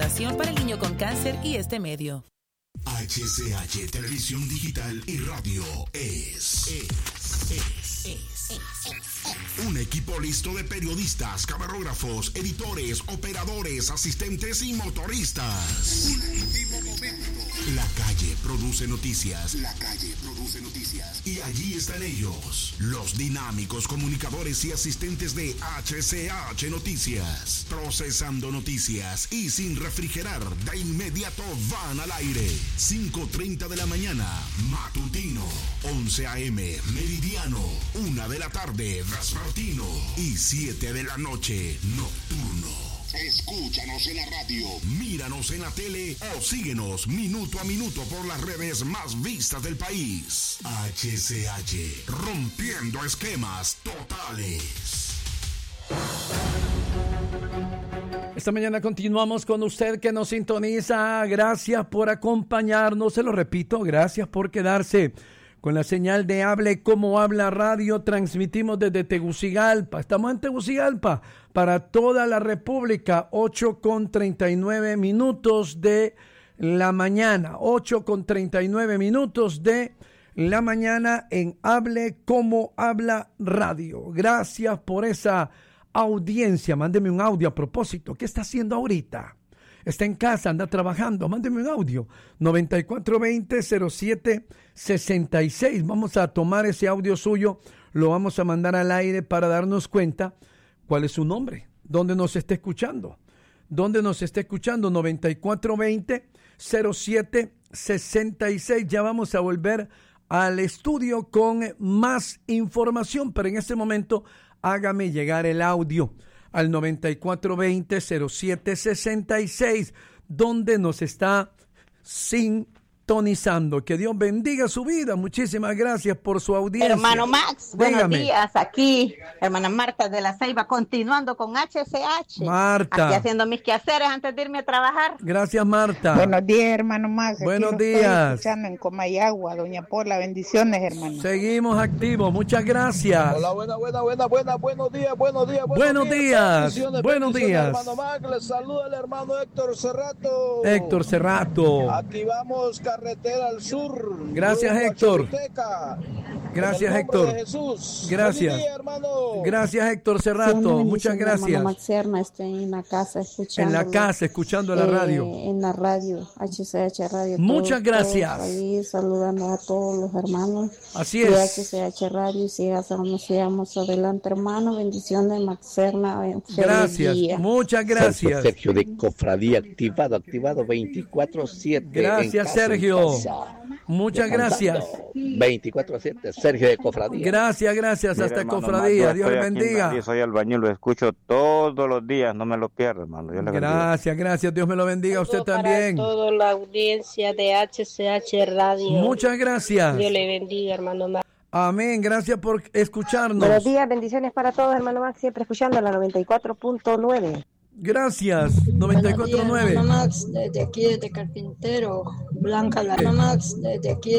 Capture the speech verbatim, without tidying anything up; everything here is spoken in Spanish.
Fundación para el Niño con Cáncer y este medio. H C H Televisión Digital y Radio es, es, es, es, es, es un equipo listo de periodistas, camarógrafos, editores, operadores, asistentes y motoristas. Un último momento. La calle produce noticias. La calle produce noticias. Y allí están ellos, los dinámicos comunicadores y asistentes de H C H Noticias. Procesando noticias y sin refrigerar, de inmediato van al aire. cinco treinta de la mañana, matutino. once a eme, meridiano. una de la tarde, vespertino. Y siete de la noche, nocturno. Escúchanos en la radio, míranos en la tele o síguenos minuto a minuto por las redes más vistas del país. H C H, rompiendo esquemas totales. Esta mañana continuamos con usted que nos sintoniza. Gracias por acompañarnos. Se lo repito, gracias por quedarse con la señal de Hable Como Habla Radio. Transmitimos desde Tegucigalpa. Estamos en Tegucigalpa para toda la República. ocho con treinta y nueve minutos de la mañana. ocho con treinta y nueve minutos de la mañana en Hable Como Habla Radio. Gracias por esa audiencia. Mándeme un audio a propósito. ¿Qué está haciendo ahorita? Está en casa, anda trabajando. Mándeme un audio. noventa y cuatro veinte cero siete sesenta y seis. Vamos a tomar ese audio suyo. Lo vamos a mandar al aire para darnos cuenta cuál es su nombre. ¿Dónde nos está escuchando? ¿Dónde nos está escuchando? noventa y cuatro veinte cero siete sesenta y seis. Ya vamos a volver al estudio con más información. Pero en este momento, hágame llegar el audio al noventa y cuatro veinte cero siete sesenta y seis, donde nos está sintonizando. Que Dios bendiga su vida. Muchísimas gracias por su audiencia. Hermano Max, dígame. Buenos días. Aquí, hermana Marta de la Ceiba, continuando con H C H. Marta. Aquí haciendo mis quehaceres antes de irme a trabajar. Gracias, Marta. Buenos días, hermano Max. Aquí Buenos lo días. Estoy escuchando en Comayagua, doña Pola. Bendiciones, hermano. Seguimos activos. Muchas gracias. Hola, buena, buena, buena, buena. Buenos días, buenos días. Buenos días. Bendiciones, Buenos bendiciones, días. hermano Max. Les saluda el hermano Héctor Cerrato. Héctor Cerrato. Aquí vamos, carretera al sur. Gracias, Héctor. Gracias, Héctor. Jesús. Gracias. Día, hermano. Gracias, Héctor Cerrato. Sí, muchas gracias. Max Serna, estoy en la casa escuchando. En la casa, escuchando la eh, radio. En la radio, H C H Radio. Muchas todos, gracias. Todos ahí saludando a todos los hermanos. Así de es. H C H Radio y sigamos, sigamos adelante, hermano. Bendiciones, Max Serna. Gracias. Día. Muchas gracias. Sergio de Cofradía, activado, activado veinticuatro siete. Gracias, Sergio. Muchas gracias. veinticuatro siete, Sergio de Cofradía. Gracias, gracias. Mira, hasta hermano, Cofradía. Max, Dios le estoy aquí en bendiga. Madrid, soy albañil, lo escucho todos los días, no me lo pierdo, hermano. Dios le bendiga. Gracias, gracias. Dios me lo bendiga a usted también. Para toda la audiencia de H C H Radio. Muchas gracias. Dios le bendiga, hermano Max. Amén. Gracias por escucharnos. Buenos días, bendiciones para todos, hermano Max, siempre escuchando la noventa y cuatro punto nueve. Gracias, noventa y cuatro punto nueve. Max, desde aquí, desde Carpintero, Blanca, la Max, desde aquí.